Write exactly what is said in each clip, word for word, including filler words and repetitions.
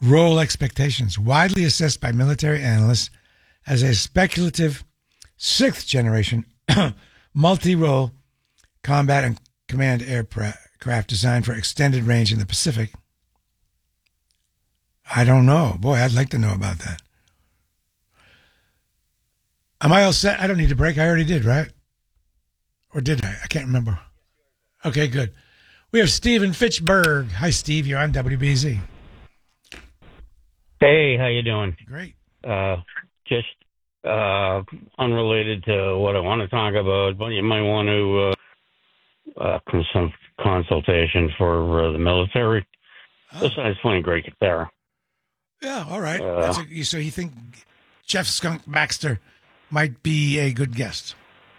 role expectations, widely assessed by military analysts as a speculative sixth generation multi-role combat and command aircraft designed for extended range in the Pacific. I don't know. Boy, I'd like to know about that. Am I all set? I don't need a break. I already did, right? Or did I? I can't remember. Okay, good. We have Stephen Fitchburg. Hi, Steve. You're on W B Z. Hey, how you doing? Great. Uh, just uh, unrelated to what I want to talk about, but you might want to uh, uh, some consultation for uh, the military. Oh. Besides playing great guitar. Yeah, all right. Uh, That's a, so you think Jeff Skunk Baxter might be a good guest?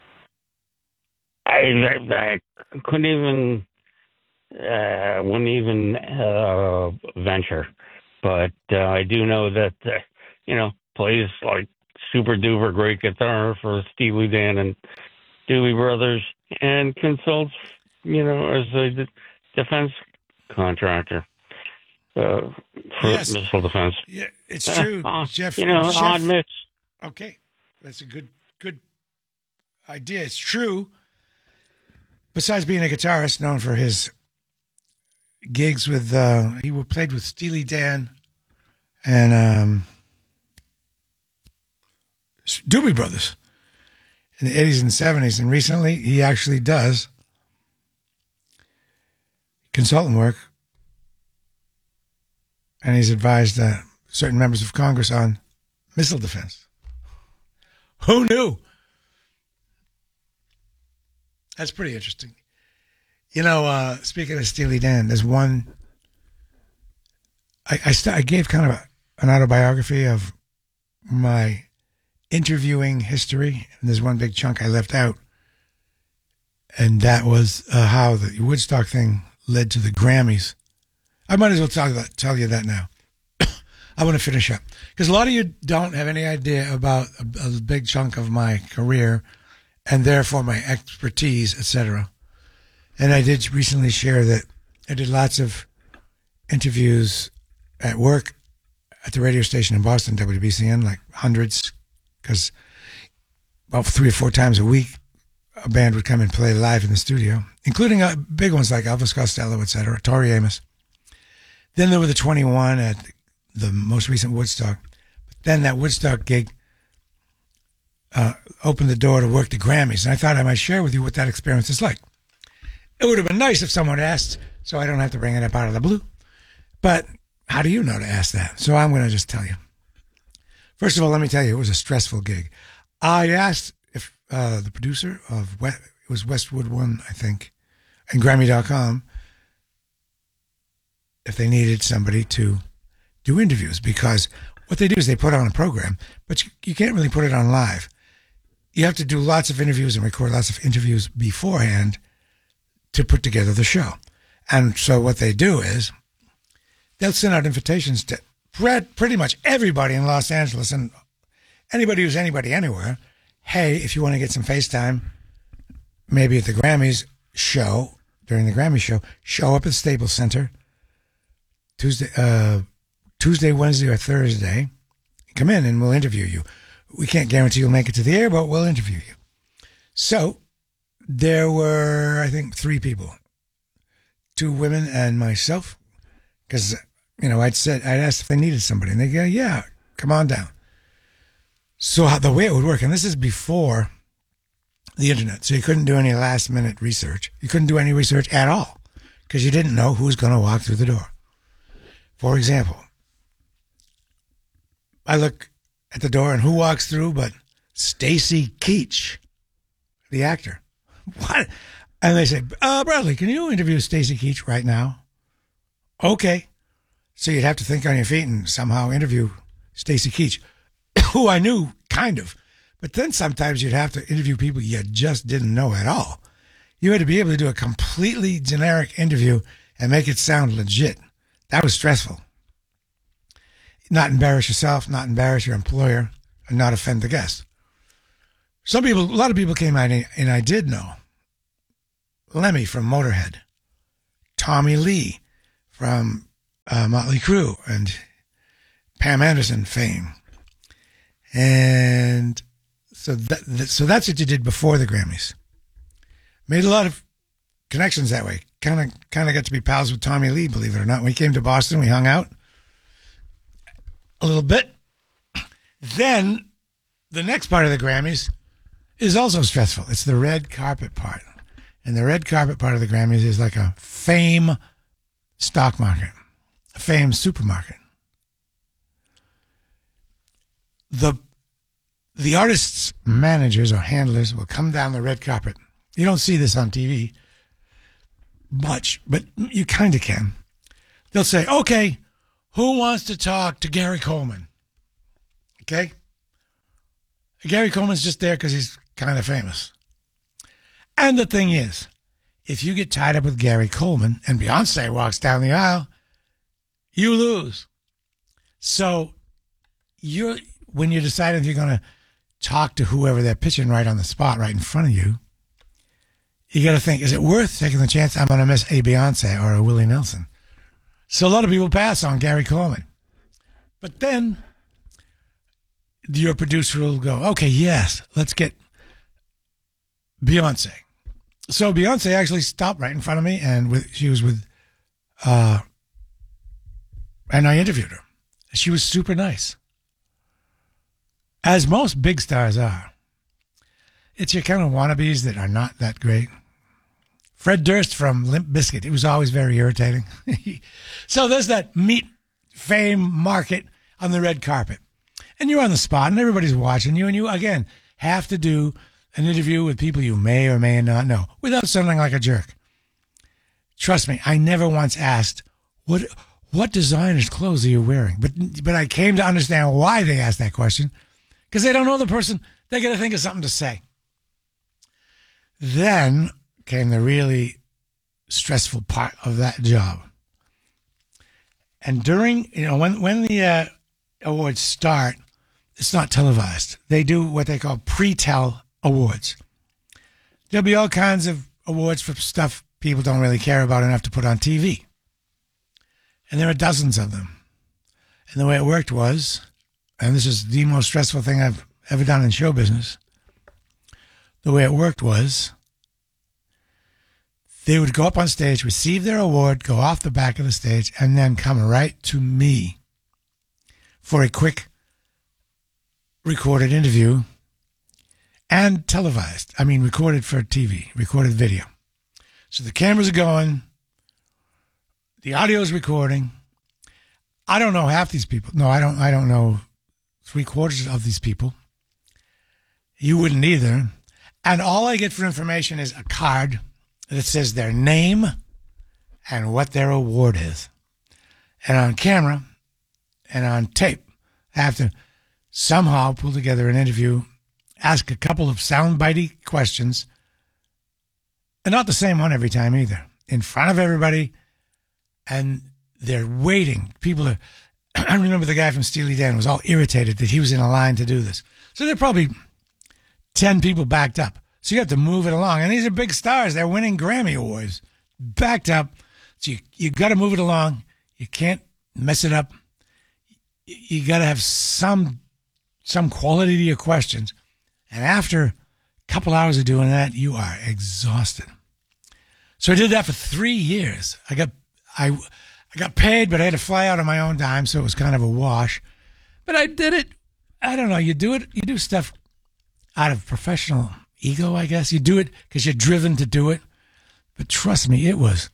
I, I, I couldn't even, uh, wouldn't even uh, venture. But uh, I do know that, uh, you know, plays like super duper great guitar for Steely Dan and Doobie Brothers and consults, you know, as a de- defense contractor uh, for yes. missile defense. Yeah, it's true, uh, Jeff. You know, Jeff, odd mix. Okay, that's a good good idea. It's true. Besides being a guitarist known for his gigs with, uh, he played with Steely Dan and um, Doobie Brothers in the eighties and seventies. And recently, he actually does consultant work. And he's advised uh, certain members of Congress on missile defense. Who knew? That's pretty interesting. You know, uh, speaking of Steely Dan, there's one. I I, st- I gave kind of a, an autobiography of my interviewing history, and there's one big chunk I left out, and that was uh, how the Woodstock thing led to the Grammys. I might as well tell you that, tell you that now. I want to finish up because a lot of you don't have any idea about a, a big chunk of my career and therefore my expertise, et cetera. And I did recently share that I did lots of interviews at work at the radio station in Boston, W B C N, like hundreds, because about three or four times a week, a band would come and play live in the studio, including uh, big ones like Elvis Costello, et cetera, Tori Amos. Then there were the twenty-one at the most recent Woodstock. But then that Woodstock gig uh, opened the door to work the Grammys. And I thought I might share with you what that experience is like. It would have been nice if someone asked, so I don't have to bring it up out of the blue. But how do you know to ask that? So I'm going to just tell you. First of all, let me tell you, it was a stressful gig. I asked if uh, the producer of, West, it was Westwood One, I think, and Grammy dot com, if they needed somebody to do interviews, because what they do is they put on a program, but you, you can't really put it on live. You have to do lots of interviews and record lots of interviews beforehand to put together the show. And so what they do is they'll send out invitations to pretty much everybody in Los Angeles and anybody who's anybody anywhere. Hey, if you want to get some FaceTime, maybe at the Grammys show, during the Grammy show, show up at Staples Center Tuesday, uh, Tuesday, Wednesday, or Thursday. Come in and we'll interview you. We can't guarantee you'll make it to the air, but we'll interview you. So there were, I think, three people, two women and myself, because, you know, I'd said, I'd asked if they needed somebody, and they go, yeah, come on down. So how, the way it would work, and this is before the internet, so you couldn't do any last minute research. You couldn't do any research at all because you didn't know who was going to walk through the door. For example, I look at the door and who walks through but Stacy Keach, the actor. What? And they say, uh, Bradley, can you interview Stacy Keach right now? Okay. So you'd have to think on your feet and somehow interview Stacy Keach, who I knew kind of. But then sometimes you'd have to interview people you just didn't know at all. You had to be able to do a completely generic interview and make it sound legit. That was stressful. Not embarrass yourself, not embarrass your employer, and not offend the guest. Some people, a lot of people came out, and I did know. Lemmy from Motorhead, Tommy Lee from uh, Motley Crue, and Pam Anderson fame. And so that, so that's what you did before the Grammys. Made a lot of connections that way. Kind of kind of got to be pals with Tommy Lee, believe it or not. When we came to Boston, we hung out a little bit. Then the next part of the Grammys is also stressful. It's the red carpet part. And the red carpet part of the Grammys is like a fame stock market, a fame supermarket. The the artists' managers or handlers will come down the red carpet. You don't see this on T V much, but you kind of can. They'll say, okay, who wants to talk to Gary Coleman? Okay? Gary Coleman's just there because he's kind of famous. And the thing is, if you get tied up with Gary Coleman and Beyonce walks down the aisle, you lose. So you're when you're deciding if you're going to talk to whoever they're pitching right on the spot, right in front of you, you got to think, is it worth taking the chance I'm going to miss a Beyonce or a Willie Nelson? So a lot of people pass on Gary Coleman. But then your producer will go, okay, yes, let's get Beyonce. So Beyonce actually stopped right in front of me, and with, she was with, uh, and I interviewed her. She was super nice, as most big stars are. It's your kind of wannabes that are not that great. Fred Durst from Limp Bizkit, it was always very irritating. So there's that meet fame market on the red carpet. And you're on the spot, and everybody's watching you, and you, again, have to do an interview with people you may or may not know without sounding like a jerk. Trust me, I never once asked, what what designer's clothes are you wearing? But but I came to understand why they asked that question, because they don't know the person. They got to think of something to say. Then came the really stressful part of that job. And during, you know, when, when the uh, awards start, it's not televised. They do what they call pre-tell awards. There'll be all kinds of awards for stuff people don't really care about enough to put on T V. And there are dozens of them. And the way it worked was, and this is the most stressful thing I've ever done in show business, the way it worked was they would go up on stage, receive their award, go off the back of the stage, and then come right to me for a quick recorded interview and televised. I mean, recorded for T V, recorded video. So the cameras are going, the audio is recording. I don't know half these people. No, I don't. I don't know three quarters of these people. You wouldn't either. And all I get for information is a card that says their name and what their award is. And on camera and on tape, I have to somehow pull together an interview, ask a couple of soundbitey questions, and not the same one every time either, in front of everybody, and they're waiting. People are, I remember the guy from Steely Dan was all irritated that he was in a line to do this. So there are probably ten people backed up. So you have to move it along. And these are big stars. They're winning Grammy Awards. Backed up. So you, you got to move it along. You can't mess it up. You, you got to have some some quality to your questions. And after a couple hours of doing that, you are exhausted. So I did that for three years. I got I, I got paid, but I had to fly out on my own dime, so it was kind of a wash. But I did it. I don't know. You do it. You do stuff out of professional ego, I guess. You do it because you're driven to do it. But trust me, it was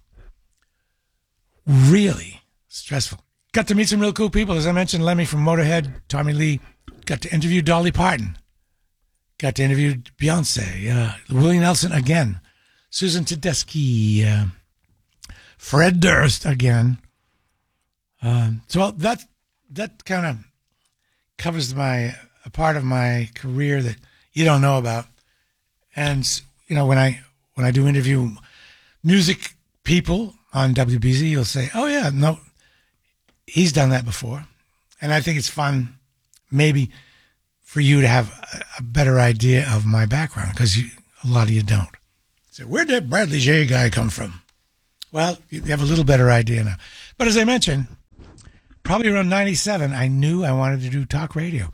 really stressful. Got to meet some real cool people. As I mentioned, Lemmy from Motorhead, Tommy Lee. Got to interview Dolly Parton. Got to interview Beyonce. Uh, Willie Nelson again. Susan Tedeschi. Uh, Fred Durst again. Um, so that that kind of covers my a part of my career that you don't know about. And you know, when I when I do interview music people on W B Z, you'll say, "Oh yeah, no, he's done that before." And I think it's fun, maybe, for you to have a, a better idea of my background, because a lot of you don't. So where did that Bradley J guy come from? Well, you have a little better idea now. But as I mentioned, probably around ninety-seven, I knew I wanted to do talk radio.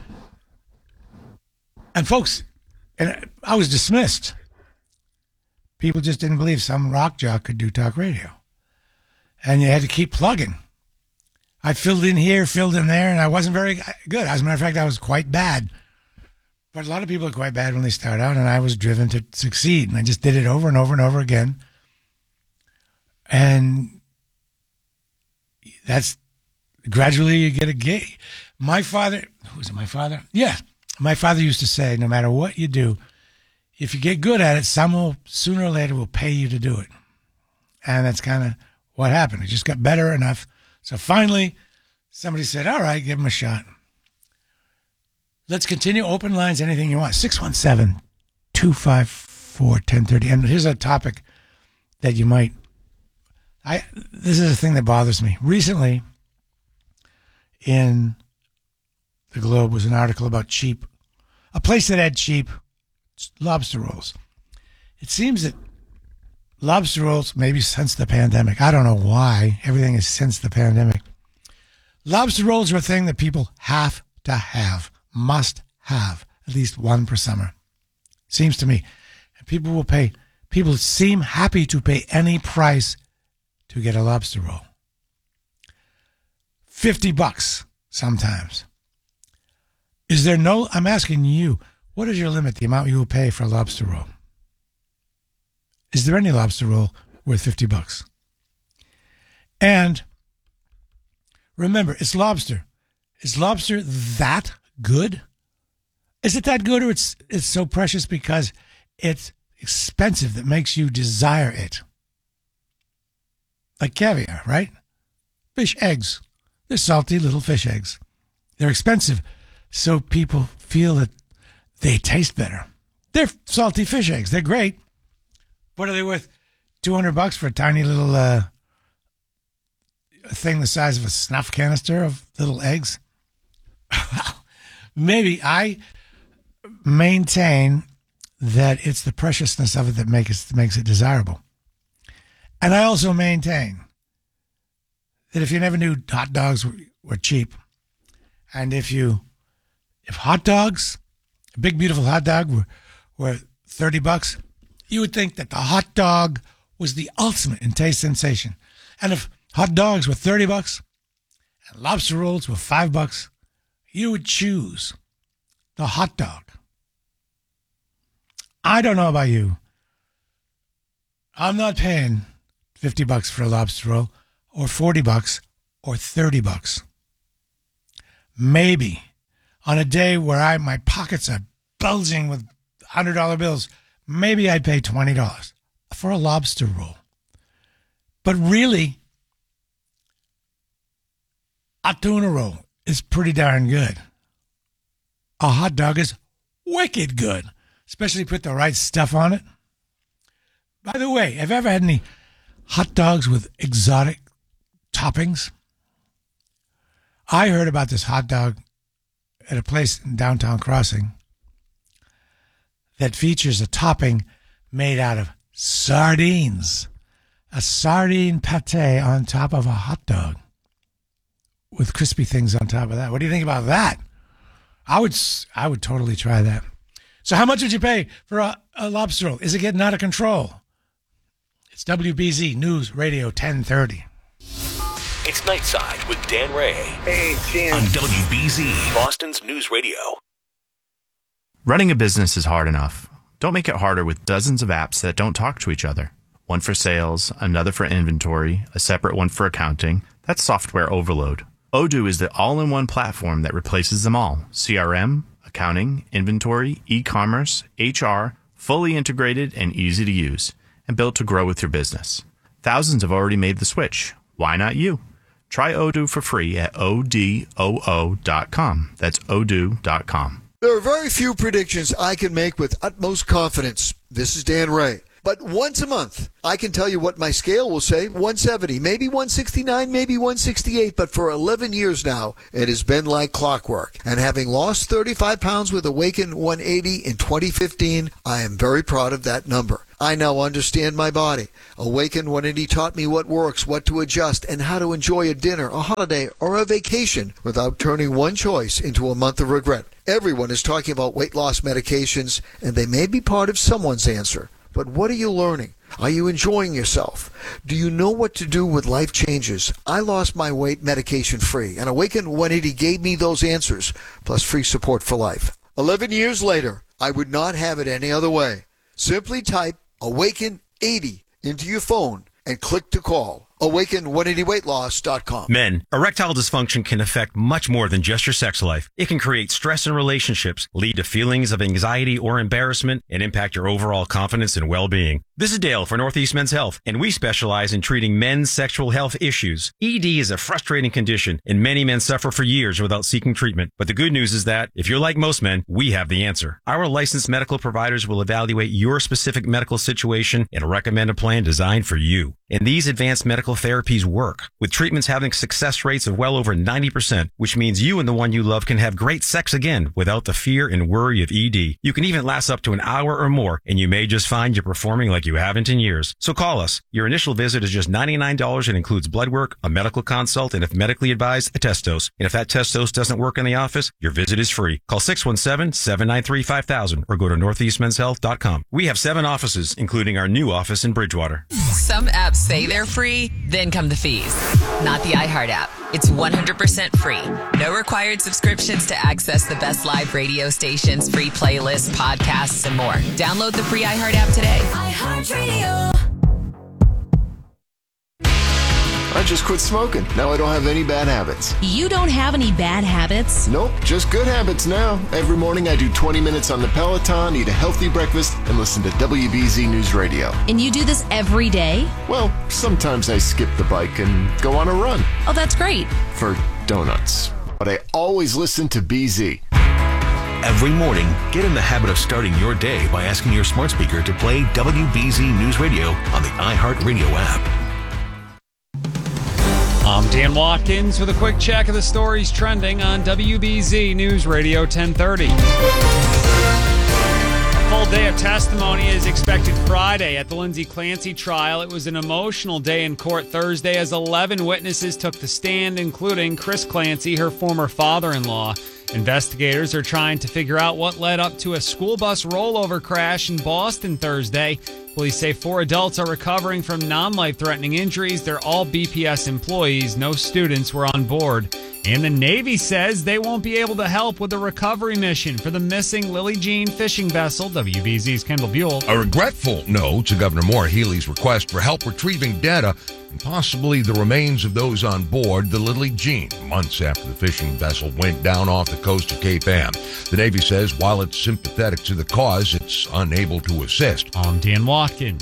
And folks, and I was dismissed. People just didn't believe some rock jock could do talk radio. And you had to keep plugging. I filled in here, filled in there, and I wasn't very good. As a matter of fact, I was quite bad. But a lot of people are quite bad when they start out, and I was driven to succeed. And I just did it over and over and over again. And that's gradually you get a gig. My father, who was it, my father? Yeah. My father used to say, no matter what you do, if you get good at it, someone sooner or later will pay you to do it. And that's kind of what happened. It just got better enough. So finally, somebody said, all right, give him a shot. Let's continue. Open lines, anything you want. six one seven, two five four, one zero three zero. And here's a topic that you might, I. this is a thing that bothers me. Recently, in the Globe was an article about cheap, a place that had cheap lobster rolls. It seems that lobster rolls, maybe since the pandemic, I don't know why, everything is since the pandemic. Lobster rolls are a thing that people have to have, must have, at least one per summer. Seems to me. And people will pay, people seem happy to pay any price to get a lobster roll. fifty bucks sometimes. Is there no, I'm asking you, what is your limit, the amount you will pay for a lobster roll? Is there any lobster roll worth fifty bucks? And remember, it's lobster. Is lobster that good? Is it that good, or it's it's so precious because it's expensive that makes you desire it? Like caviar, right? Fish eggs. They're salty little fish eggs. They're expensive, so people feel that they taste better. They're salty fish eggs. They're great. What are they worth? two hundred bucks for a tiny little uh, thing the size of a snuff canister of little eggs? Maybe. I maintain that it's the preciousness of it that makes it, makes it desirable. And I also maintain that if you never knew hot dogs were, were cheap, and if you, if hot dogs, a big beautiful hot dog were, were thirty bucks, you would think that the hot dog was the ultimate in taste sensation. And if hot dogs were thirty bucks and lobster rolls were five bucks, you would choose the hot dog. I don't know about you. I'm not paying fifty bucks for a lobster roll, or forty bucks, or thirty bucks. Maybe on a day where I my pockets are bulging with one hundred dollar bills, maybe I'd pay twenty dollars for a lobster roll. But really, a tuna roll is pretty darn good. A hot dog is wicked good, especially put the right stuff on it. By the way, have you ever had any hot dogs with exotic toppings? I heard about this hot dog at a place in downtown Crossing that features a topping made out of sardines. A sardine pate on top of a hot dog with crispy things on top of that. What do you think about that? I would I would totally try that. So how much would you pay for a, a lobster roll? Is it getting out of control? It's W B Z News Radio ten thirty. It's Nightside with Dan Ray. Hey, Dan. On W B Z, Boston's News Radio. Running a business is hard enough. Don't make it harder with dozens of apps that don't talk to each other. One for sales, another for inventory, a separate one for accounting. That's software overload. Odoo is the all-in-one platform that replaces them all. C R M, accounting, inventory, e-commerce, H R, fully integrated and easy to use, and built to grow with your business. Thousands have already made the switch. Why not you? Try Odoo for free at O D O O dot com. That's odoo dot com. There are very few predictions I can make with utmost confidence. This is Dan Ray. But once a month, I can tell you what my scale will say, one seventy, maybe one sixty-nine, maybe one sixty-eight, but for eleven years now, it has been like clockwork. And having lost thirty-five pounds with Awaken one eighty in twenty fifteen, I am very proud of that number. I now understand my body. Awaken one eighty taught me what works, what to adjust, and how to enjoy a dinner, a holiday, or a vacation without turning one choice into a month of regret. Everyone is talking about weight loss medications, and they may be part of someone's answer. But what are you learning? Are you enjoying yourself? Do you know what to do with life changes? I lost my weight medication free, and Awaken one eighty gave me those answers, plus free support for life. Eleven years later, I would not have it any other way. Simply type Awaken eighty into your phone and click to call. Awaken one eighty weight loss dot com. Men, erectile dysfunction can affect much more than just your sex life. It can create stress in relationships, lead to feelings of anxiety or embarrassment, and impact your overall confidence and well-being. This is Dale for Northeast Men's Health, and we specialize in treating men's sexual health issues. E D is a frustrating condition, and many men suffer for years without seeking treatment. But the good news is that, if you're like most men, we have the answer. Our licensed medical providers will evaluate your specific medical situation and recommend a plan designed for you. And these advanced medical therapies work, with treatments having success rates of well over ninety percent, which means you and the one you love can have great sex again without the fear and worry of E D. You can even last up to an hour or more, and you may just find you're performing like you haven't in years. So call us. Your initial visit is just ninety-nine dollars and includes blood work, a medical consult, and if medically advised, a test dose. And if that test dose doesn't work in the office, your visit is free. Call six one seven, seven nine three, five thousand or go to northeast men's health dot com. We have seven offices, including our new office in Bridgewater. Some apps say they're free, then come the fees. Not the iHeart app. It's one hundred percent free. No required subscriptions to access the best live radio stations, free playlists, podcasts, and more. Download the free iHeart app today. iHeartRadio. I just quit smoking. Now I don't have any bad habits. You don't have any bad habits? Nope, just good habits now. Every morning I do twenty minutes on the Peloton, eat a healthy breakfast, and listen to W B Z News Radio. And you do this every day? Well, sometimes I skip the bike and go on a run. Oh, that's great. For donuts. But I always listen to B Z. Every morning, get in the habit of starting your day by asking your smart speaker to play W B Z News Radio on the iHeartRadio app. I'm Dan Watkins with a quick check of the stories trending on W B Z News Radio ten thirty. A full day of testimony is expected Friday at the Lindsay Clancy trial. It was an emotional day in court Thursday as eleven witnesses took the stand, including Chris Clancy, her former father-in-law. Investigators are trying to figure out what led up to a school bus rollover crash in Boston Thursday. Police say four adults are recovering from non-life-threatening injuries. They're all B P S employees. No students were on board. And the Navy says they won't be able to help with the recovery mission for the missing Lily Jean fishing vessel. W B Z's Kendall Buell. A regretful no to Governor Maura Healey's request for help retrieving data and possibly the remains of those on board the Lily Jean, months after the fishing vessel went down off the coast of Cape Ann. The Navy says while it's sympathetic to the cause, it's unable to assist. I'm Dan Watkins.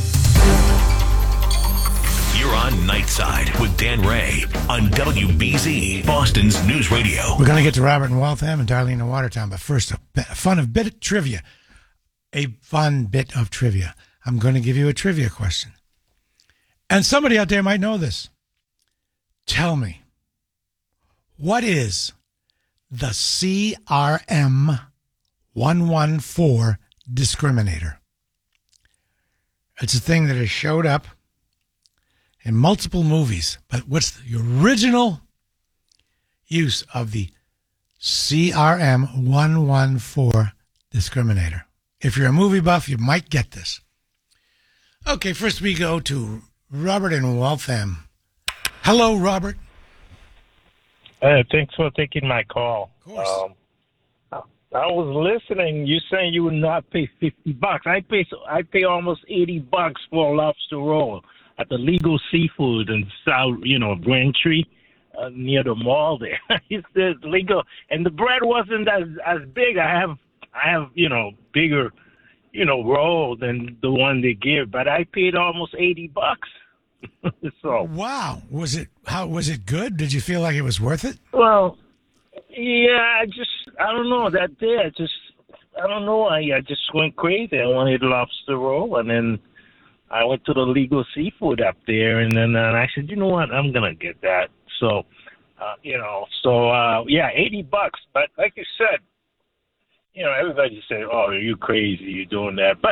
You're on Nightside with Dan Ray on W B Z, Boston's News Radio. We're going to get to Robert in Waltham and Darlene in Watertown, but first, a, bit, a fun of bit of trivia. A fun bit of trivia. I'm going to give you a trivia question. And somebody out there might know this. Tell me, what is the C R M one one four discriminator? It's a thing that has showed up in multiple movies, but what's the original use of the C R M one one four discriminator? If you're a movie buff, you might get this. Okay, first we go to Robert in Waltham. Hello, Robert. Uh, thanks for taking my call. Of course. Um, I was listening. You saying you would not pay fifty bucks. I pay. I pay almost eighty bucks for a lobster roll at the Legal Seafood in South, you know, Braintree, uh, near the mall there. It's the legal, and the bread wasn't as as big. I have, I have, you know, bigger, you know, roll than the one they give, but I paid almost eighty bucks. So wow, was it how was it good? Did you feel like it was worth it? Well, yeah, I just I don't know that day. I just I don't know. I I just went crazy. I wanted lobster roll, and then I went to the Legal Seafood up there, and then uh, I said, you know what, I'm gonna get that. So, uh, you know, so uh, yeah, eighty bucks. But like you said, you know, everybody said, oh, are you crazy? You're doing that. But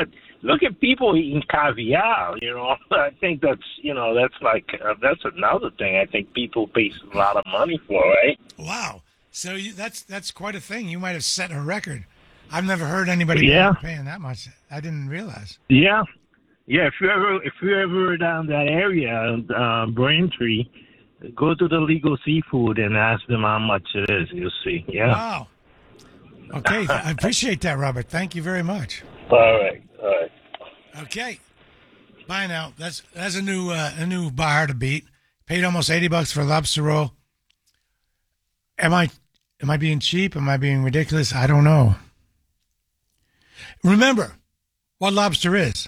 look at people eating caviar. You know, I think that's you know that's like uh, that's another thing. I think people pay a lot of money for, right? Wow. So you, that's that's quite a thing. You might have set a record. I've never heard anybody Yeah. paying that much. I didn't realize. Yeah, yeah. If you ever if you ever down that area, uh, Braintree, go to the Legal Seafood and ask them how much it is. You'll see. Yeah. Wow. Okay, I appreciate that, Robert. Thank you very much. All right. All right. Okay. Bye now. That's that's a new uh, a new bar to beat. Paid almost eighty bucks for a lobster roll. Am I am I being cheap? Am I being ridiculous? I don't know. Remember what lobster is.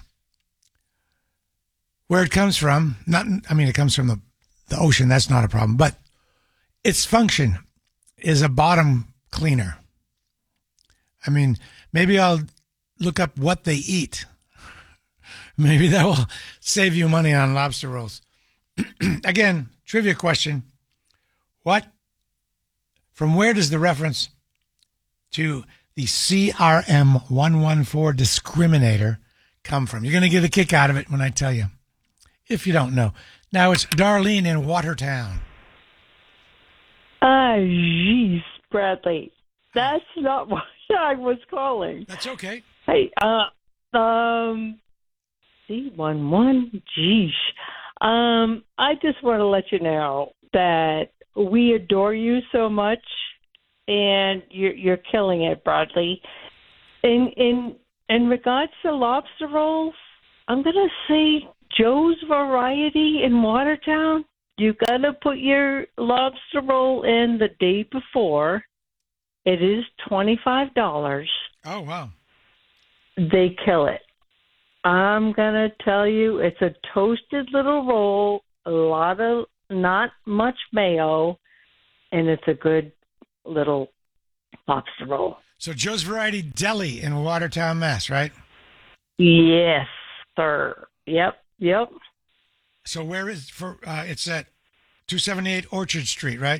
Where it comes from, not I mean it comes from the, the ocean, that's not a problem, but its function is a bottom cleaner. I mean, maybe I'll look up what they eat. Maybe that will save you money on lobster rolls. Again, trivia question. What, from where does the reference to the C R M one one four discriminator come from? You're going to get a kick out of it when I tell you, if you don't know. Now it's Darlene in Watertown. Ah, jeez, Bradley. That's not what I was calling. That's okay. Hey, uh, um, C one one, geesh. Um, I just want to let you know that we adore you so much, and you're, you're killing it, Bradley. In in in regards to lobster rolls, I'm gonna say Joe's Variety in Watertown. You gotta put your lobster roll in the day before. It is twenty-five dollars. Oh, wow. They kill it. I'm going to tell you, it's a toasted little roll, a lot of, not much mayo, and it's a good little lobster roll. So Joe's Variety Deli in Watertown, Mass, right? Yes, sir. Yep, yep. So where is, for? Uh, it's at two seventy-eight Orchard Street, right?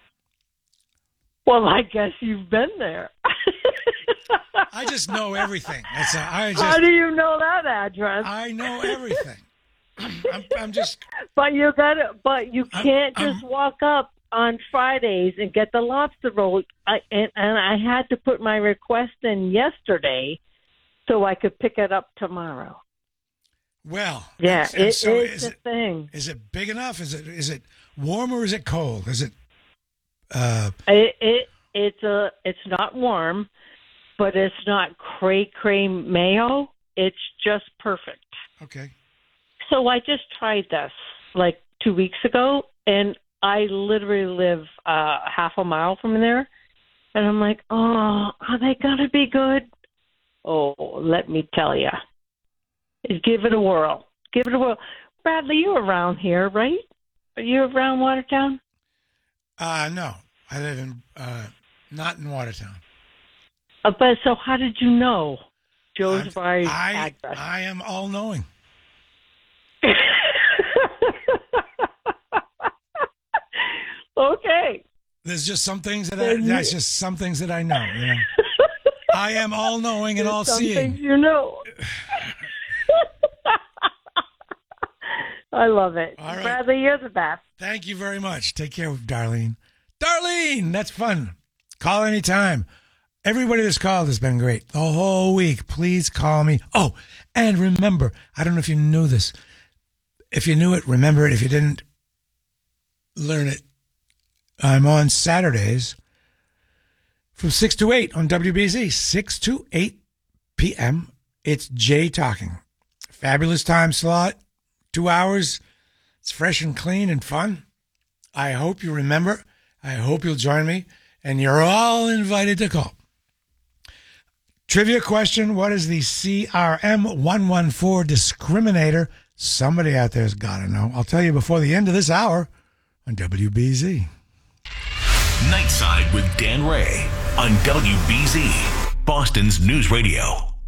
Well, I guess you've been there. I just know everything. That's a, I just, How do you know that address? I know everything. I'm, I'm just. But you gotta. But you can't I'm, just walk up on Fridays and get the lobster roll. I and, and I had to put my request in yesterday, so I could pick it up tomorrow. Well, yeah, and it so is is a it, thing. Is it big enough? Is it is it warm or is it cold? Is it? Uh, it it it's a it's not warm, but it's not cray cray mayo. It's just perfect. Okay. So I just tried this like two weeks ago, and I literally live uh, half a mile from there, and I'm like, oh, are they gonna be good? Oh, let me tell you, give it a whirl. Give it a whirl. Bradley, you're around here, right? Are you around Watertown? Uh, no, I live in, uh, not in Watertown. Uh, but so how did you know Joe's Variety I, address? I am all-knowing. Okay. There's just some things that I, that's just some things that I know, you know. I am all-knowing and all-seeing. Some things you know. I love it. All right. Bradley, you're the best. Thank you very much. Take care, Darlene. Darlene, that's fun. Call anytime. Everybody that's called has been great. The whole week. Please call me. Oh, and remember, I don't know if you knew this. If you knew it, remember it. If you didn't, learn it. I'm on Saturdays from six to eight on W B Z. six to eight p.m. It's Jay Talking. Fabulous time slot. Two hours. It's fresh and clean and fun. I hope you remember. I hope you'll join me. And you're all invited to call. Trivia question. What is the C R M one one four discriminator? Somebody out there's got to know. I'll tell you before the end of this hour on W B Z. Nightside with Dan Ray on W B Z, Boston's News Radio.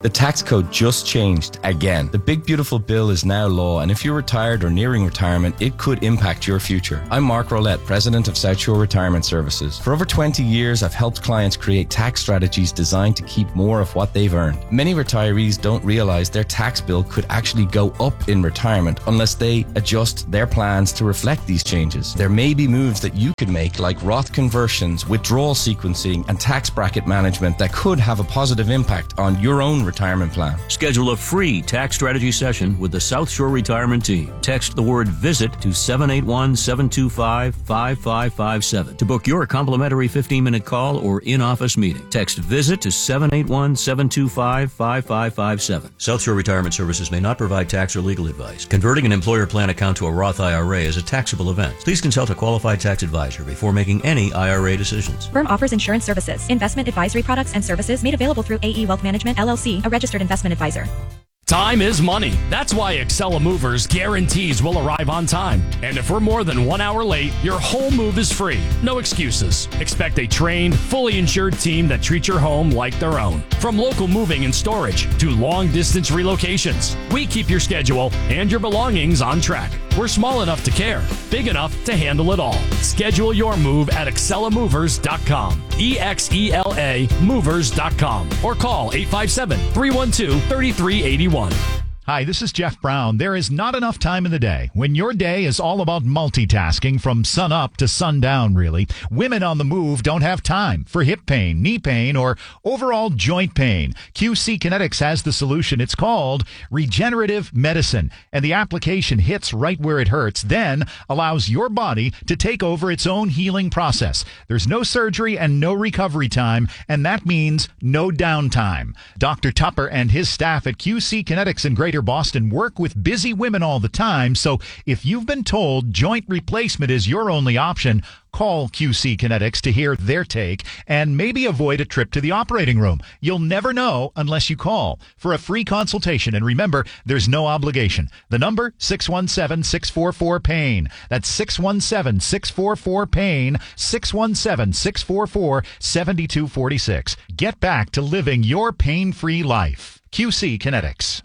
The tax code just changed again. The big beautiful bill is now law, and if you're retired or nearing retirement, it could impact your future. I'm Mark Rolette, president of South Shore Retirement Services. For over twenty years, I've helped clients create tax strategies designed to keep more of what they've earned. Many retirees don't realize their tax bill could actually go up in retirement unless they adjust their plans to reflect these changes. There may be moves that you could make, like Roth conversions, withdrawal sequencing, and tax bracket management that could have a positive impact on your own retirement retirement plan. Schedule a free tax strategy session with the South Shore Retirement Team. Text the word VISIT to seven eight one, seven two five, five five five seven to book your complimentary fifteen-minute call or in-office meeting. Text VISIT to seven eight one, seven two five, five five five seven. South Shore Retirement Services may not provide tax or legal advice. Converting an employer plan account to a Roth I R A is a taxable event. Please consult a qualified tax advisor before making any I R A decisions. Firm offers insurance services, investment advisory products and services made available through A E Wealth Management, L L C, a registered investment advisor. Time is money. That's why Excella Movers guarantees we'll arrive on time. And if we're more than one hour late, your whole move is free. No excuses. Expect a trained, fully insured team that treats your home like their own. From local moving and storage to long-distance relocations, we keep your schedule and your belongings on track. We're small enough to care, big enough to handle it all. Schedule your move at excella movers dot com. E X E L A movers dot com. Or call eight five seven, three one two, three three eight one. Hi, this is Jeff Brown. There is not enough time in the day when your day is all about multitasking from sun up to sundown, really. Women on the move don't have time for hip pain, knee pain, or overall joint pain. Q C Kinetics has the solution. It's called regenerative medicine, and the application hits right where it hurts, then allows your body to take over its own healing process. There's no surgery and no recovery time, and that means no downtime. Doctor Tupper and his staff at Q C Kinetics in Greater Boston work with busy women all the time, so if you've been told joint replacement is your only option, call Q C Kinetics to hear their take and maybe avoid a trip to the operating room. You'll never know unless you call for a free consultation, and remember, there's no obligation. The number, six one seven, six four four, PAIN. That's six one seven, six four four, PAIN, six one seven, six four four, seven two four six. Get back to living your pain-free life. Q C Kinetics.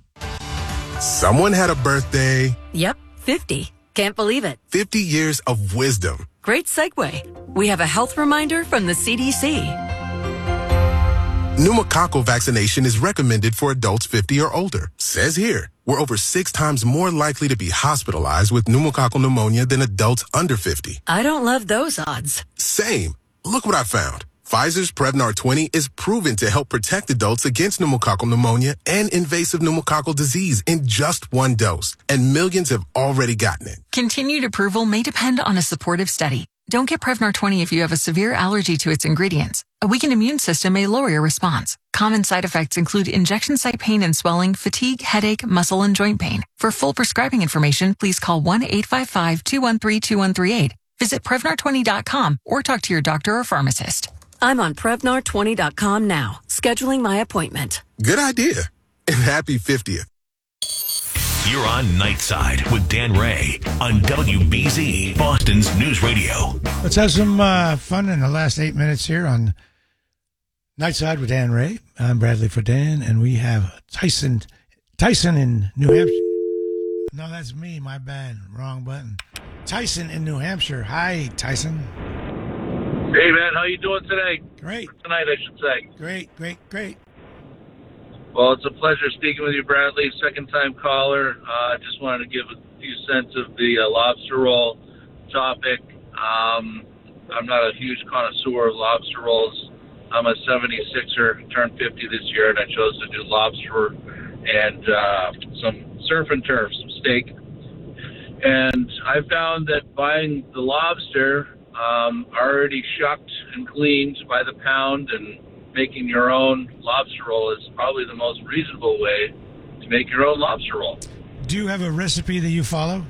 Someone had a birthday. Yep, fifty. Can't believe it. fifty years of wisdom. Great segue. We have a health reminder from the C D C. Pneumococcal vaccination is recommended for adults fifty or older. Says here, we're over six times more likely to be hospitalized with pneumococcal pneumonia than adults under fifty. I don't love those odds. Same. Look what I found. Pfizer's Prevnar twenty is proven to help protect adults against pneumococcal pneumonia and invasive pneumococcal disease in just one dose, and millions have already gotten it. Continued approval may depend on a supportive study. Don't get Prevnar twenty if you have a severe allergy to its ingredients. A weakened immune system may lower your response. Common side effects include injection site pain and swelling, fatigue, headache, muscle, and joint pain. For full prescribing information, please call one eight five five, two one three, two one three eight. Visit Prevnar twenty dot com or talk to your doctor or pharmacist. I'm on Prevnar twenty dot com now, scheduling my appointment. Good idea. And happy fiftieth. You're on Nightside with Dan Ray on W B Z, Boston's News Radio. Let's have some uh, fun in the last eight minutes here on Nightside with Dan Ray. I'm Bradley for Dan, and we have Tyson Tyson in New Hampshire. No, that's me. My bad. Wrong button. Tyson in New Hampshire. Hi, Tyson. Hey, man, how you doing today? Great. Tonight, I should say. Great, great, great. Well, it's a pleasure speaking with you, Bradley. Second-time caller. I uh, just wanted to give a few cents of the uh, lobster roll topic. Um, I'm not a huge connoisseur of lobster rolls. I'm a seventy-sixer, turned fifty this year, and I chose to do lobster and uh, some surf and turf, some steak. And I found that buying the lobster Um, already shucked and cleaned by the pound, and making your own lobster roll is probably the most reasonable way to make your own lobster roll. Do you have a recipe that you follow?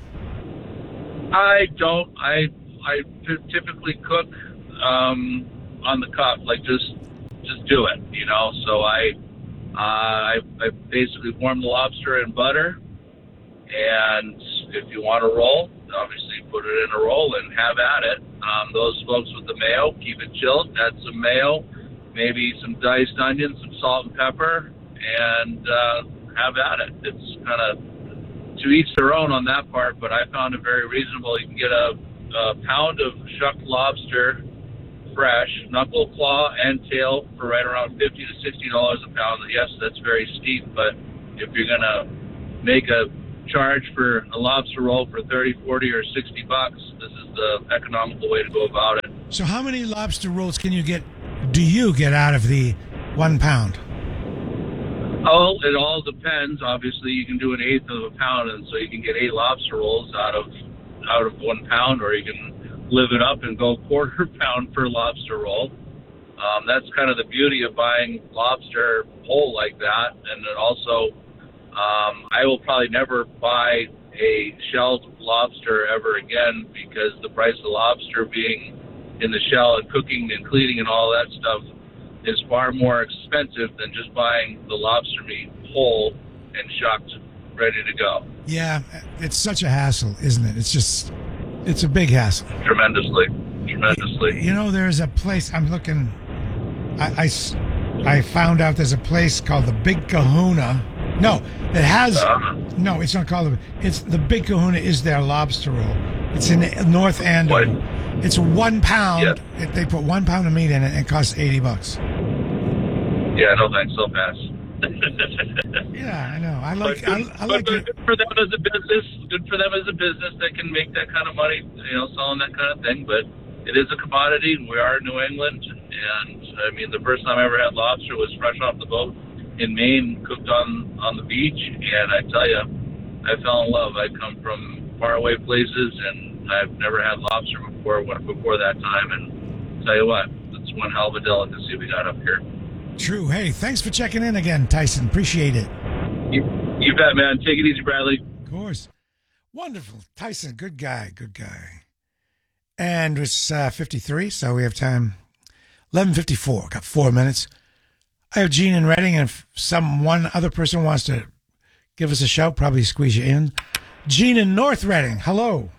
I don't. I I t- typically cook um, on the cup, like just just do it, you know. So I uh, I, I basically warm the lobster in butter, and if you want a roll, obviously put it in a roll and have at it. Um, those folks with the mayo, keep it chilled, add some mayo, maybe some diced onions, some salt and pepper, and uh, have at it. It's kind of to each their own on that part, but I found it very reasonable. You can get a, a pound of shucked lobster, fresh, knuckle, claw, and tail for right around fifty to sixty dollars a pound. Yes, that's very steep, but if you're going to make a charge for a lobster roll for thirty, forty, or sixty bucks, this is the economical way to go about it. So how many lobster rolls can you get, do you get out of the one pound? Oh, it all depends. Obviously, you can do an eighth of a pound, and so you can get eight lobster rolls out of out of one pound, or you can live it up and go quarter pound per lobster roll. Um, that's kind of the beauty of buying lobster whole like that. And then also, um, I will probably never buy a shelled lobster ever again, because the price of lobster being in the shell and cooking and cleaning and all that stuff is far more expensive than just buying the lobster meat whole and shucked, ready to go. Yeah, it's such a hassle, isn't it? It's just, it's a big hassle. Tremendously, tremendously. You know, there's a place, I'm looking, I, I, I found out there's a place called the Big Kahuna. No, it has, uh, no, it's not called, it's the Big Kahuna is their lobster roll. It's in North Andover. What? It's one pound. Yeah. They put one pound of meat in it and it costs eighty bucks. Yeah, no thanks, so fast. Yeah, I know. I like. But good, I, I like but it. Good for them as a business. Good for them as a business that can make that kind of money, you know, selling that kind of thing. But it is a commodity, and we are in New England. And I mean, the first time I ever had lobster was fresh off the boat in Maine, cooked on on the beach. And I tell you, I fell in love. I come from faraway places, and I've never had lobster before before that time, and tell you what, it's one hell of a delicacy we got up here. True. Hey, thanks for checking in again, Tyson. Appreciate it. You, you bet, man. Take it easy, Bradley. Of course. Wonderful. Tyson, good guy, good guy. And it's uh, fifty-three, so we have time. eleven fifty-four, got four minutes. I have Gene in Reading, and if some one other person wants to give us a shout, probably squeeze you in. Gene in North Reading, hello.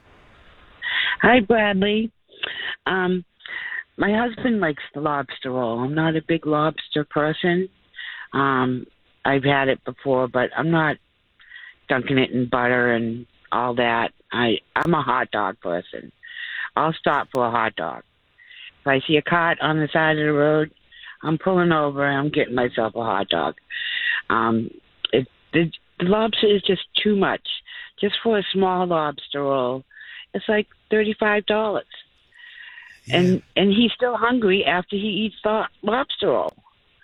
Hi, Bradley. Um, my husband likes the lobster roll. I'm not a big lobster person. Um, I've had it before, but I'm not dunking it in butter and all that. I, I'm a hot dog person. I'll stop for a hot dog. If I see a cart on the side of the road, I'm pulling over and I'm getting myself a hot dog. Um, it, the, the lobster is just too much. Just for a small lobster roll, it's like thirty-five dollars. Yeah. And and he's still hungry after he eats the lobster roll.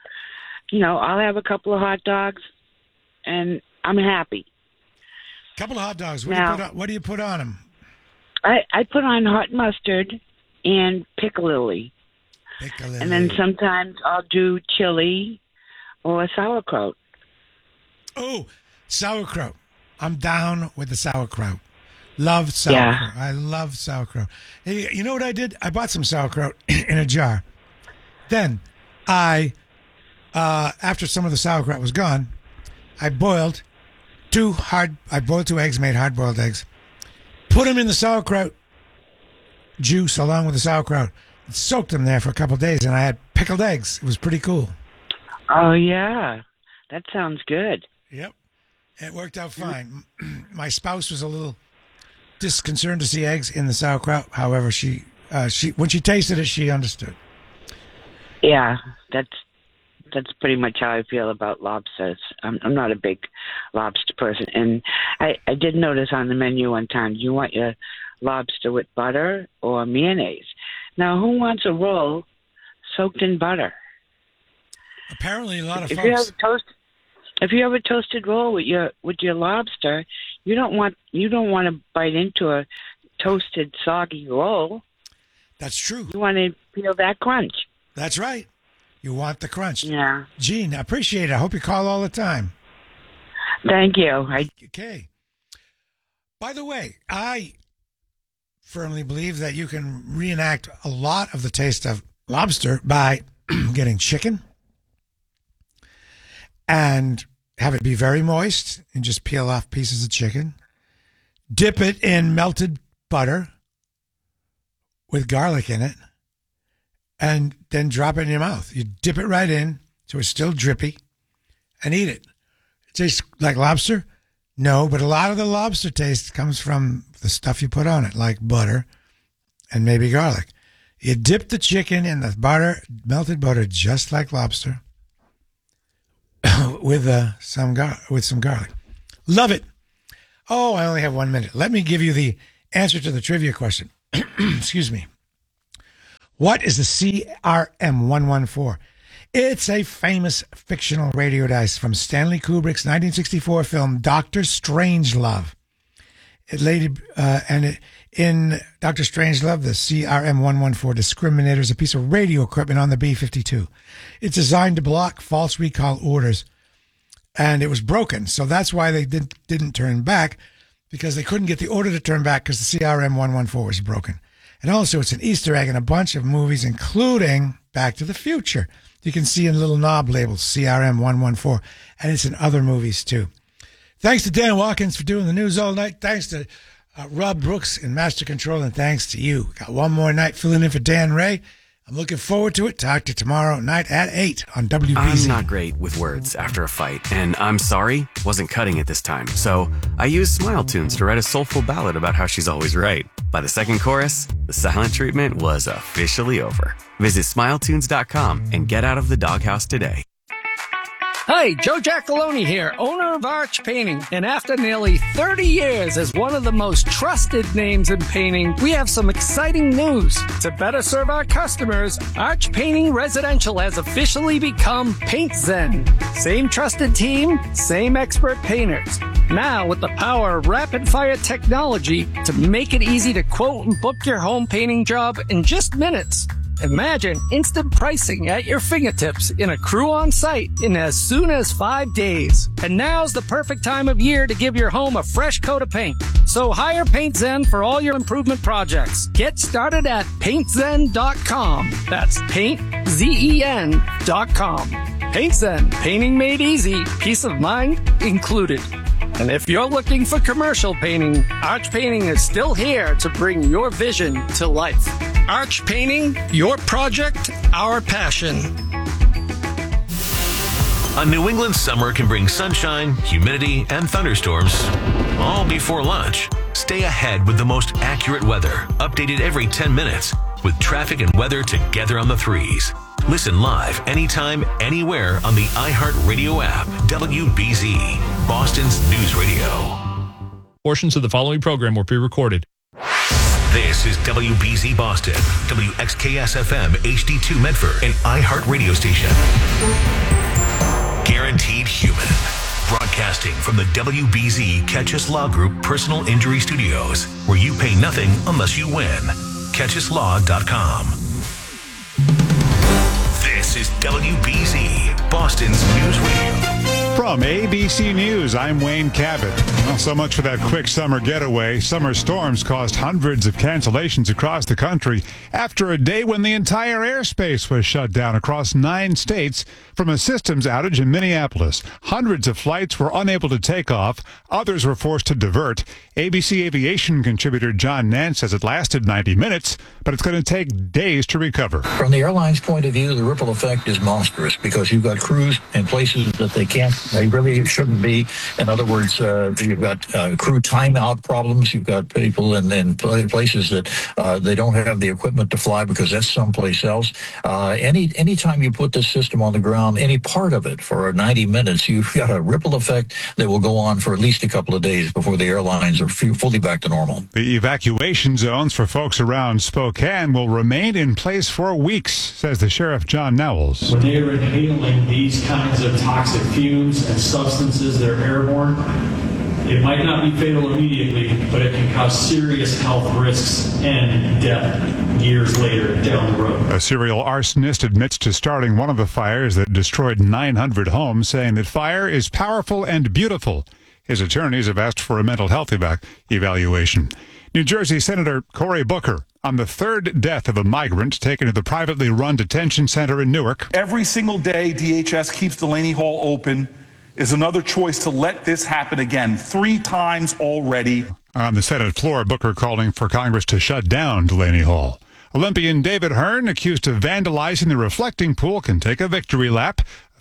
You know, I'll have a couple of hot dogs, and I'm happy. Couple of hot dogs. What, now, do, you put on, what do you put on them? I, I put on hot mustard and piccalilli. Piccalilli. And then sometimes I'll do chili or sauerkraut. Oh, sauerkraut. I'm down with the sauerkraut. Love sauerkraut. Yeah. I love sauerkraut. Hey, you know what I did? I bought some sauerkraut in a jar. Then I, uh, after some of the sauerkraut was gone, I boiled two hard, I boiled two eggs, made hard-boiled eggs, put them in the sauerkraut juice along with the sauerkraut, soaked them there for a couple of days, and I had pickled eggs. It was pretty cool. Oh, yeah. That sounds good. Yep. It worked out fine. My spouse was a little disconcerted to see eggs in the sauerkraut. However, she, uh, she when she tasted it, she understood. Yeah, that's that's pretty much how I feel about lobsters. I'm, I'm not a big lobster person, and I, I did notice on the menu one time, you want your lobster with butter or mayonnaise. Now, who wants a roll soaked in butter? Apparently, a lot of if folks. You have a toast, if you have a toasted roll with your with your lobster, you don't want you don't want to bite into a toasted soggy roll. That's true. You want to feel that crunch. That's right. You want the crunch. Yeah. Gene, I appreciate it. I hope you call all the time. Thank you. I... Okay. By the way, I firmly believe that you can reenact a lot of the taste of lobster by getting chicken and have it be very moist and just peel off pieces of chicken. Dip it in melted butter with garlic in it, and then drop it in your mouth. You dip it right in so it's still drippy, and eat it. It tastes like lobster? No, but a lot of the lobster taste comes from the stuff you put on it, like butter and maybe garlic. You dip the chicken in the butter, melted butter, just like lobster, with uh, some gar- with some garlic. Love it. Oh, I only have one minute. Let me give you the answer to the trivia question. Excuse me. What is the C R M one one four? It's a famous fictional radio device from Stanley Kubrick's nineteen sixty-four film Doctor Strangelove. It laid, uh, and it, in Doctor Strangelove, the C R M one one four discriminator is a piece of radio equipment on the B fifty-two. It's designed to block false recall orders, and it was broken. So that's why they did, didn't turn back, because they couldn't get the order to turn back because the C R M one one four was broken. And also, it's an Easter egg in a bunch of movies, including Back to the Future. You can see in little knob labels, C R M one one four, and it's in other movies, too. Thanks to Dan Watkins for doing the news all night. Thanks to uh, Rob Brooks in Master Control, and thanks to you. Got one more night filling in for Dan Ray. I'm looking forward to it. Talk to you tomorrow night at eight on W B Z. I'm not great with words after a fight, and I'm sorry wasn't cutting it this time. So I used Smile Tunes to write a soulful ballad about how she's always right. By the second chorus, the silent treatment was officially over. Visit smile tunes dot com and get out of the doghouse today. Hi, Joe Giacalone here, owner of Arch Painting. And after nearly thirty years as one of the most trusted names in painting, we have some exciting news. To better serve our customers, Arch Painting Residential has officially become Paint Zen. Same trusted team, same expert painters. Now with the power of rapid-fire technology to make it easy to quote and book your home painting job in just minutes. Imagine instant pricing at your fingertips in a crew on site in as soon as five days. And now's the perfect time of year to give your home a fresh coat of paint. So hire Paint Zen for all your improvement projects. Get started at paint zen dot com. That's paint zen dot com. Paint Zen, painting made easy, peace of mind included. And if you're looking for commercial painting, Arch Painting is still here to bring your vision to life. Arch Painting, your project, our passion. A New England summer can bring sunshine, humidity, and thunderstorms all before lunch. Stay ahead with the most accurate weather, updated every ten minutes, with traffic and weather together on the threes. Listen live anytime, anywhere on the iHeartRadio app. W B Z, Boston's News Radio. Portions of the following program were pre-recorded. This is W B Z Boston, W X K S F M H D two Medford, an iHeart radio station. Guaranteed Human. Broadcasting from the W B Z Catch Us Law Group Personal Injury Studios, where you pay nothing unless you win. catch us law dot com. This is W B Z, Boston's News Radio. From A B C News, I'm Wayne Cabot. Well, so much for that quick summer getaway. Summer storms caused hundreds of cancellations across the country after a day when the entire airspace was shut down across nine states from a systems outage in Minneapolis. Hundreds of flights were unable to take off. Others were forced to divert. A B C Aviation contributor John Nance says it lasted ninety minutes, but it's going to take days to recover. From the airline's point of view, the ripple effect is monstrous because you've got crews in places that they can't, they really shouldn't be. In other words, uh, you've got uh, crew timeout problems. You've got people in, in places that uh, they don't have the equipment to fly because that's someplace else. Uh, any anytime you put this system on the ground, any part of it for ninety minutes, you've got a ripple effect that will go on for at least a couple of days before the airlines are fully back to normal. The evacuation zones for folks around Spokane will remain in place for weeks, says the Sheriff John Nowles. When they are inhaling these kinds of toxic fumes and substances that are airborne, it might not be fatal immediately, but it can cause serious health risks and death years later down the road. A serial arsonist admits to starting one of the fires that destroyed nine hundred homes, saying that fire is powerful and beautiful. His attorneys have asked for a mental health evac- evaluation. New Jersey Senator Cory Booker on the third death of a migrant taken to the privately run detention center in Newark. Every single day D H S keeps Delaney Hall open is another choice to let this happen again, three times already. On the Senate floor, Booker calling for Congress to shut down Delaney Hall. Olympian David Hearn, accused of vandalizing the reflecting pool, can take a victory lap.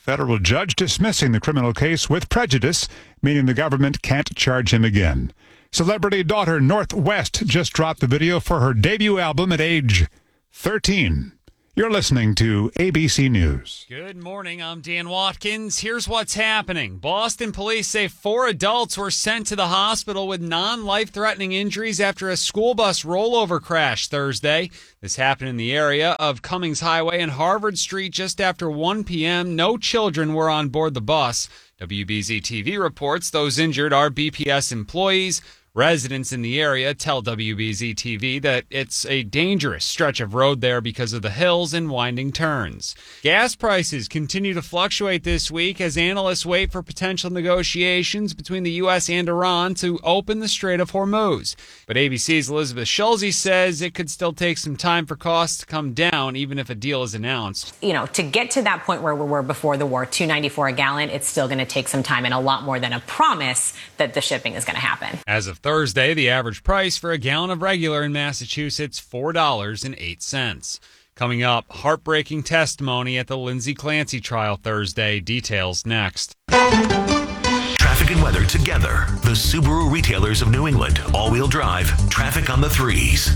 Federal judge dismissing the criminal case with prejudice, meaning the government can't charge him again. Celebrity daughter North West just dropped the video for her debut album at age thirteen. You're listening to A B C News. Good morning, I'm Dan Watkins. Here's what's happening. Boston police say four adults were sent to the hospital with non-life-threatening injuries after a school bus rollover crash Thursday. This happened in the area of Cummings Highway and Harvard Street just after one p.m. No children were on board the bus. W B Z T V reports those injured are B P S employees. Residents in the area tell W B Z T V that it's a dangerous stretch of road there because of the hills and winding turns. Gas prices continue to fluctuate this week as analysts wait for potential negotiations between the U S and Iran to open the Strait of Hormuz. But A B C's Elizabeth Schulze says it could still take some time for costs to come down, even if a deal is announced. You know, to get to that point where we were before the war, two ninety-four a gallon, it's still going to take some time and a lot more than a promise that the shipping is going to happen. As of Thursday, the average price for a gallon of regular in Massachusetts, four dollars and eight cents. Coming up, heartbreaking testimony at the Lindsay Clancy trial Thursday. Details next. Traffic and weather together. The Subaru retailers of New England. All-wheel drive. Traffic on the threes.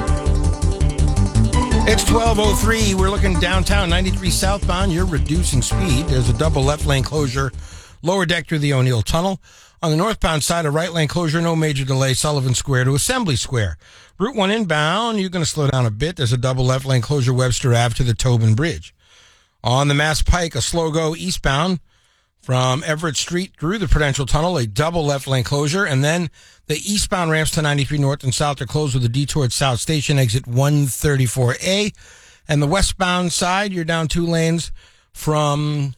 It's twelve oh three. We're looking downtown, ninety-three southbound. You're reducing speed. There's a double left lane closure, lower deck through the O'Neill Tunnel. On the northbound side, a right lane closure, no major delay, Sullivan Square to Assembly Square. Route one inbound, you're going to slow down a bit. There's a double left lane closure, Webster Avenue to the Tobin Bridge. On the Mass Pike, a slow go eastbound from Everett Street through the Prudential Tunnel, a double left lane closure. And then the eastbound ramps to ninety-three north and south are closed with a detour at South Station, exit one thirty-four A. And the westbound side, you're down two lanes from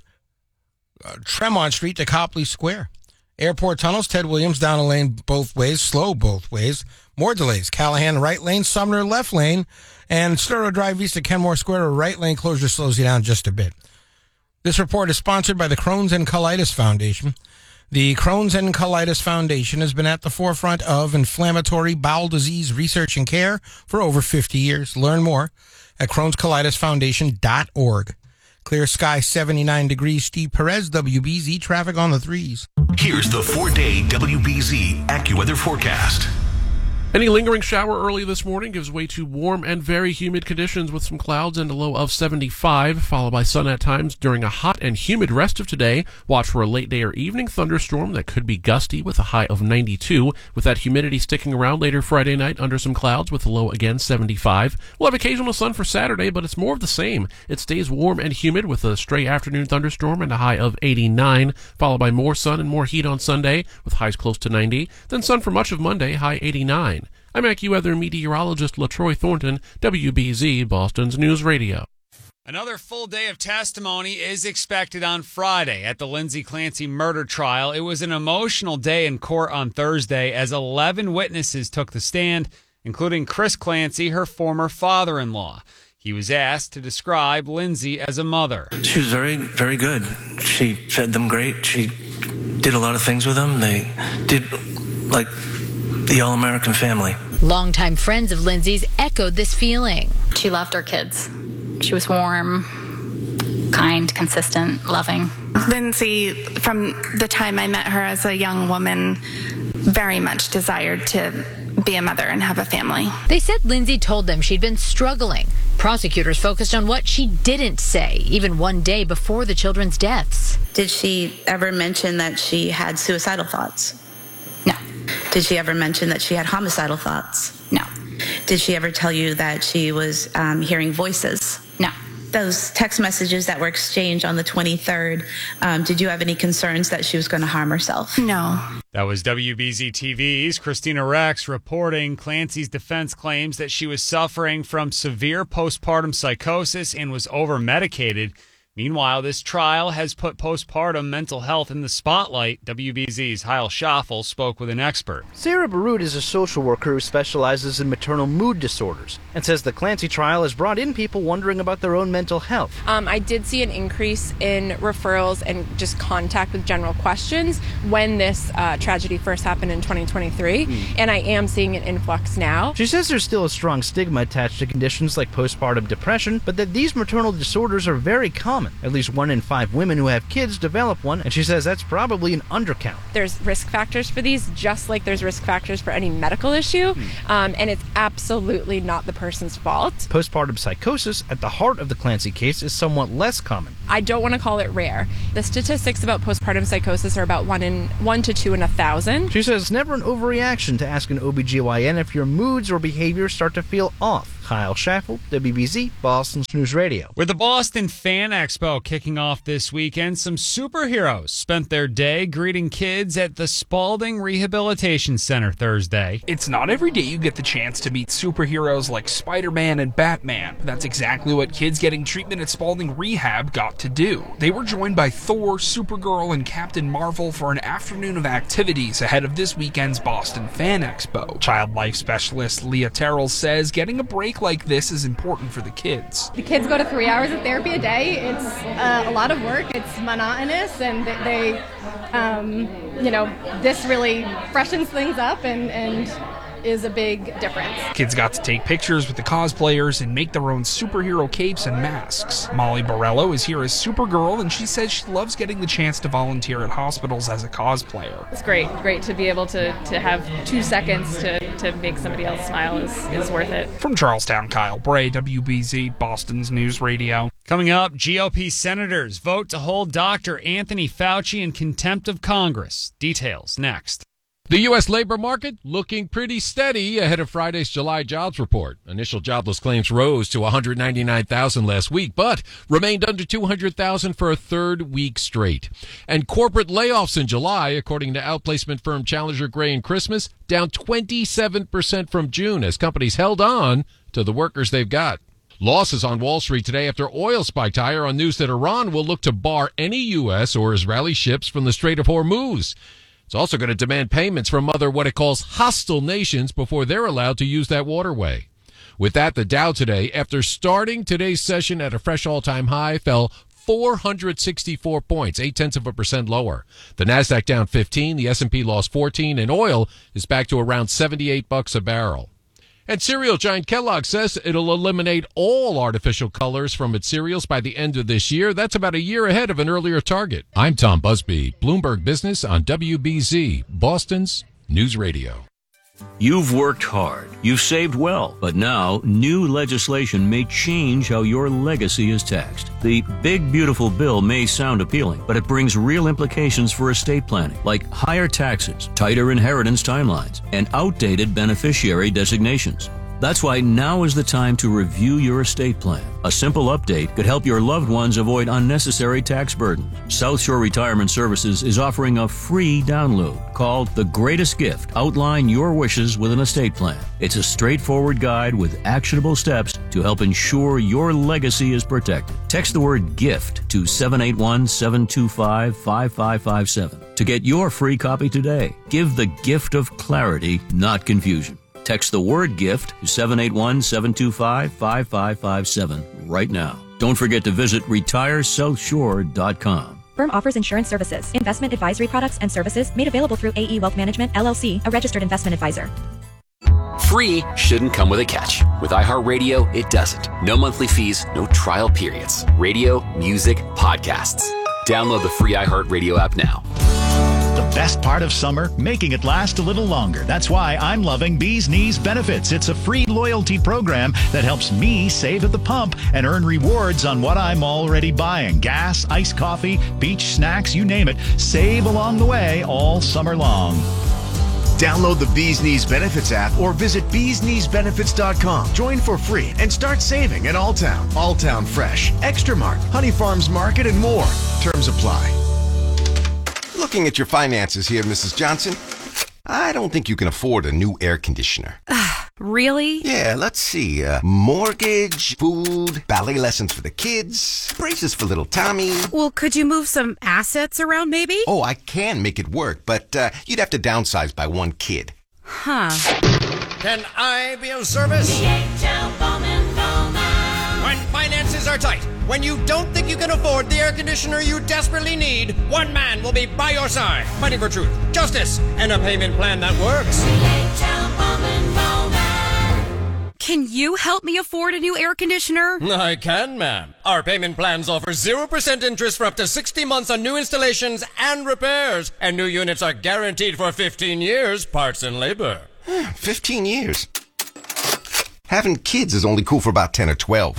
uh, Tremont Street to Copley Square. Airport tunnels, Ted Williams down a lane both ways, slow both ways. More delays. Callahan right lane, Sumner left lane, and Sturrow Drive east of Kenmore Square, a right lane closure slows you down just a bit. This report is sponsored by the Crohn's and Colitis Foundation. The Crohn's and Colitis Foundation has been at the forefront of inflammatory bowel disease research and care for over fifty years. Learn more at crohns colitis foundation dot org. Clear sky, seventy-nine degrees. Steve Perez, W B Z, traffic on the threes. Here's the four-day W B Z AccuWeather forecast. Any lingering shower early this morning gives way to warm and very humid conditions with some clouds and a low of seventy-five, followed by sun at times during a hot and humid rest of today. Watch for a late day or evening thunderstorm that could be gusty with a high of ninety-two, with that humidity sticking around later Friday night under some clouds with a low again seventy-five. We'll have occasional sun for Saturday, but it's more of the same. It stays warm and humid with a stray afternoon thunderstorm and a high of eighty-nine, followed by more sun and more heat on Sunday with highs close to ninety, then sun for much of Monday, high eighty-nine. I'm AccuWeather meteorologist LaTroy Thornton, W B Z, Boston's News Radio. Another full day of testimony is expected on Friday at the Lindsay Clancy murder trial. It was an emotional day in court on Thursday as eleven witnesses took the stand, including Chris Clancy, her former father-in-law. He was asked to describe Lindsay as a mother. She was very, very good. She fed them great. She did a lot of things with them. They did, like, the all-American family. Longtime friends of Lindsay's echoed this feeling. She loved her kids. She was warm, kind, consistent, loving. Lindsay, from the time I met her as a young woman, very much desired to be a mother and have a family. They said Lindsay told them she'd been struggling. Prosecutors focused on what she didn't say, even one day before the children's deaths. Did she ever mention that she had suicidal thoughts? No. Did she ever mention that she had homicidal thoughts? No. Did she ever tell you that she was um, hearing voices? No. Those text messages that were exchanged on the twenty-third, um, did you have any concerns that she was going to harm herself? No. That was W B Z T V's Christina Rex reporting. Clancy's defense claims that she was suffering from severe postpartum psychosis and was over-medicated. Meanwhile, this trial has put postpartum mental health in the spotlight. W B Z's Heil Schaffel spoke with an expert. Sarah Baroud is a social worker who specializes in maternal mood disorders and says the Clancy trial has brought in people wondering about their own mental health. Um, I did see an increase in referrals and just contact with general questions when this uh, tragedy first happened in twenty twenty-three, mm. and I am seeing an influx now. She says there's still a strong stigma attached to conditions like postpartum depression, but that these maternal disorders are very common. common. At least one in five women who have kids develop one, and she says that's probably an undercount. There's risk factors for these, just like there's risk factors for any medical issue, hmm. um, and it's absolutely not the person's fault. Postpartum psychosis, at the heart of the Clancy case, is somewhat less common. I don't want to call it rare. The statistics about postpartum psychosis are about one in one to two in a thousand. She says it's never an overreaction to ask an O B G Y N if your moods or behaviors start to feel off. Kyle Schaffel, W B Z, Boston's News Radio. With the Boston Fan Expo kicking off this weekend, some superheroes spent their day greeting kids at the Spaulding Rehabilitation Center Thursday. It's not every day you get the chance to meet superheroes like Spider-Man and Batman, but that's exactly what kids getting treatment at Spaulding Rehab got to do. They were joined by Thor, Supergirl, and Captain Marvel for an afternoon of activities ahead of this weekend's Boston Fan Expo. Child life specialist Leah Terrell says getting a break like this is important for the kids. The kids go to three hours of therapy a day. It's uh, a lot of work. It's monotonous, and they, um, you know, this really freshens things up and, and is a big difference. Kids got to take pictures with the cosplayers and make their own superhero capes and masks. Molly Borello is here as Supergirl, and she says she loves getting the chance to volunteer at hospitals as a cosplayer. It's great, great to be able to, to have two seconds to, to make somebody else smile is, is worth it. From Charlestown, Kyle Bray, W B Z, Boston's News Radio. Coming up, G O P senators vote to hold Doctor Anthony Fauci in contempt of Congress. Details next. The U S labor market looking pretty steady ahead of Friday's July jobs report. Initial jobless claims rose to one hundred ninety-nine thousand last week, but remained under two hundred thousand for a third week straight. And corporate layoffs in July, according to outplacement firm Challenger Gray and Christmas, down twenty-seven percent from June as companies held on to the workers they've got. Losses on Wall Street today after oil spiked higher on news that Iran will look to bar any U S or Israeli ships from the Strait of Hormuz. It's also going to demand payments from other what it calls hostile nations before they're allowed to use that waterway. With that, the Dow today, after starting today's session at a fresh all-time high, fell four hundred sixty-four points, eight-tenths of a percent lower. The Nasdaq down fifteen, the S and P lost fourteen, and oil is back to around seventy-eight bucks a barrel. And cereal giant Kellogg says it'll eliminate all artificial colors from its cereals by the end of this year. That's about a year ahead of an earlier target. I'm Tom Busby, Bloomberg Business on W B Z, Boston's News Radio. You've worked hard, you've saved well, but now new legislation may change how your legacy is taxed. The Big Beautiful Bill may sound appealing, but it brings real implications for estate planning, like higher taxes, tighter inheritance timelines, and outdated beneficiary designations. That's why now is the time to review your estate plan. A simple update could help your loved ones avoid unnecessary tax burdens. South Shore Retirement Services is offering a free download called The Greatest Gift. Outline your wishes with an estate plan. It's a straightforward guide with actionable steps to help ensure your legacy is protected. Text the word GIFT to seven eight one, seven two five, five five five seven to get your free copy today. Give the gift of clarity, not confusion. Text the word GIFT to seven eight one, seven two five, five five five seven right now. Don't forget to visit retire south shore dot com. Firm offers insurance services, investment advisory products and services made available through A E Wealth Management, L L C, a registered investment advisor. Free shouldn't come with a catch. With iHeartRadio, it doesn't. No monthly fees, no trial periods. Radio, music, podcasts. Download the free iHeartRadio app now. The best part of summer, making it last a little longer. That's why I'm loving Bee's Knees Benefits. It's a free loyalty program that helps me save at the pump and earn rewards on what I'm already buying. Gas, iced coffee, beach snacks, you name it. Save along the way all summer long. Download the Bee's Knees Benefits app or visit bees knees benefits dot com. Join for free and start saving at Alltown, Alltown Fresh, Extra Mart, Honey Farms Market, and more. Terms apply. Looking at your finances here, Missus Johnson, I don't think you can afford a new air conditioner. Really? Yeah, let's see. Uh, mortgage, food, ballet lessons for the kids, braces for little Tommy. Well, could you move some assets around maybe? Oh, I can make it work, but uh, you'd have to downsize by one kid. Huh. Can I be of service? D H L Bowman Bowman. When finances are tight, when you don't think you can afford the air conditioner you desperately need, one man will be by your side, fighting for truth, justice, and a payment plan that works. D H L Bowman Bowman. Can you help me afford a new air conditioner? I can, ma'am. Our payment plans offer zero percent interest for up to sixty months on new installations and repairs. And new units are guaranteed for fifteen years, parts and labor. fifteen years? Having kids is only cool for about ten or twelve.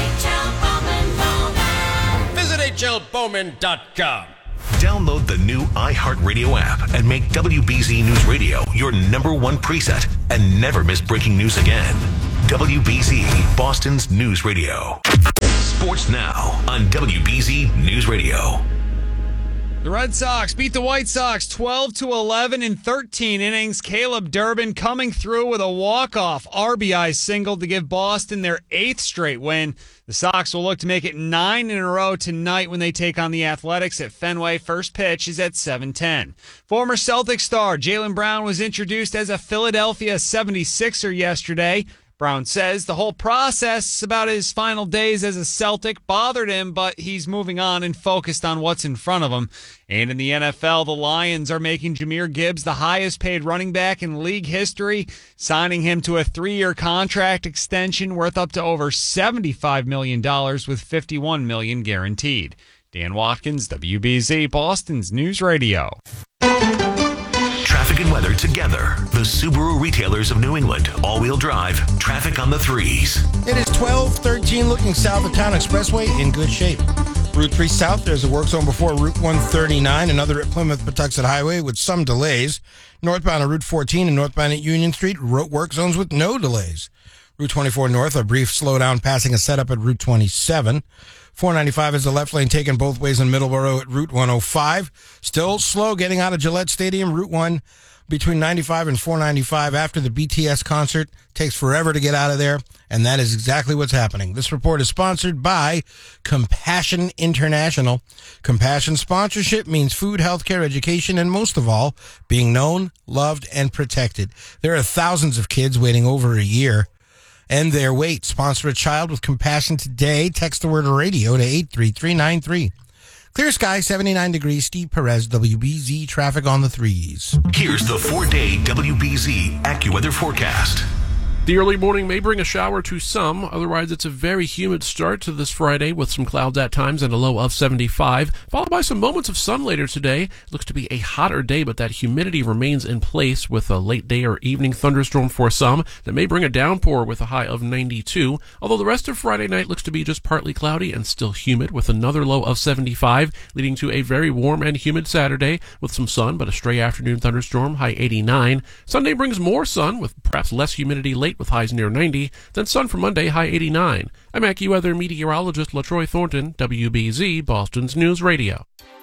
Visit H L Bowman dot com. Download the new iHeartRadio app and make W B Z News Radio your number one preset and never miss breaking news again. W B Z, Boston's news radio. Sports now on W B Z News Radio. The Red Sox beat the White Sox twelve to eleven in thirteen innings. Caleb Durbin coming through with a walk-off R B I single to give Boston their eighth straight win. The Sox will look to make it nine in a row tonight when they take on the Athletics at Fenway. First pitch is at seven ten. Former Celtic star Jaylen Brown was introduced as a Philadelphia seventy-sixer yesterday. Brown says the whole process about his final days as a Celtic bothered him, but he's moving on and focused on what's in front of him. And in the N F L, the Lions are making Jahmyr Gibbs the highest paid running back in league history, signing him to a three-year contract extension worth up to over seventy-five million dollars with fifty-one million dollars guaranteed. Dan Watkins, W B Z, Boston's News Radio. Traffic and weather together. The Subaru retailers of New England. All-wheel drive. Traffic on the threes. It is twelve thirteen looking south of Town Expressway in good shape. Route three South, there's a work zone before Route one thirty-nine, another at Plymouth-Patuxent Highway with some delays. Northbound on Route fourteen and northbound at Union Street, work zones with no delays. Route twenty-four North, a brief slowdown passing a setup at Route twenty-seven. four ninety-five is the left lane taken both ways in Middleborough at Route one oh five. Still slow getting out of Gillette Stadium. Route one between ninety-five and four ninety-five after the B T S concert. Takes forever to get out of there, and that is exactly what's happening. This report is sponsored by Compassion International. Compassion sponsorship means food, healthcare, education, and most of all, being known, loved, and protected. There are thousands of kids waiting over a year. End their wait. Sponsor a child with compassion today. Text the word radio to eight three three nine three. Clear sky, seventy-nine degrees. Steve Perez, W B Z, traffic on the threes. Here's the four-day W B Z AccuWeather forecast. The early morning may bring a shower to some. Otherwise, it's a very humid start to this Friday with some clouds at times and a low of seventy-five, followed by some moments of sun later today. Looks to be a hotter day, but that humidity remains in place with a late day or evening thunderstorm for some that may bring a downpour with a high of ninety-two, although the rest of Friday night looks to be just partly cloudy and still humid with another low of seventy-five, leading to a very warm and humid Saturday with some sun, but a stray afternoon thunderstorm, high eighty-nine. Sunday brings more sun with perhaps less humidity late with highs near ninety, then sun for Monday, high eighty-nine. I'm AccuWeather meteorologist LaTroy Thornton, W B Z, Boston's News Radio.